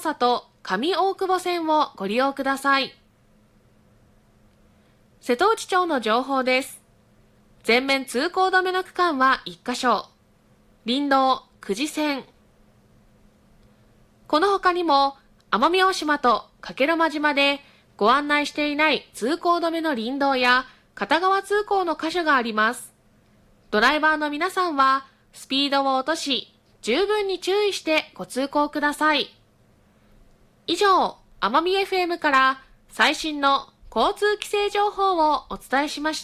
佐と上大久保線をご利用ください。瀬戸内町の情報です。全面通行止めの区間は1カ所。林道久慈線。この他にも奄美大島と加計呂麻島でご案内していない通行止めの林道や片側通行の箇所があります。ドライバーの皆さんはスピードを落とし、十分に注意してご通行ください。以上、奄美 FM から最新の交通規制情報をお伝えしました。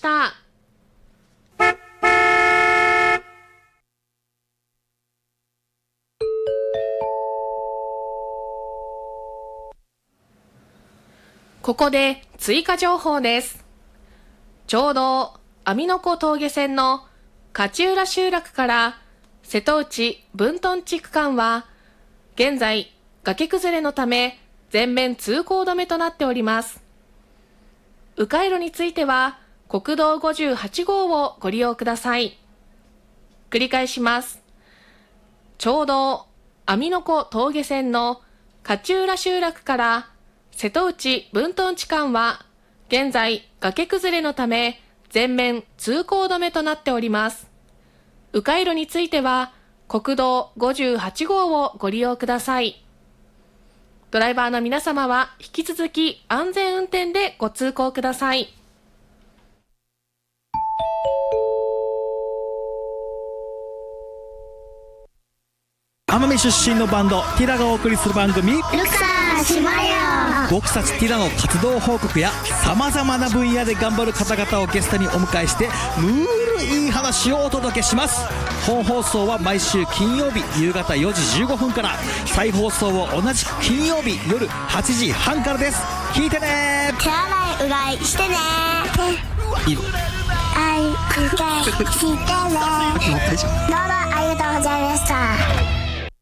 ここで追加情報です。ちょうど網の子峠線の勝浦集落から瀬戸内分屯地区間は現在崖崩れのため全面通行止めとなっております。迂回路については国道58号をご利用ください。繰り返します。ちょうど網の子峠線の勝浦集落から瀬戸内分屯地間は現在崖崩れのため全面通行止めとなっております。迂回路については国道58号をご利用ください。ドライバーの皆様は引き続き安全運転でご通行ください。 奄美出身のバンドティラがお送りする番組ルクサー島よ。 僕たちティラの活動報告やさまざまな分野で頑張る方々をゲストにお迎えしてムールいい話をお届けします。本放送は毎週金曜日夕方4時15分から、再放送を同じく金曜日夜8時半からです。聞いてね。 手洗いうがいしてね。 いいの愛してね。どうもありがとうございました。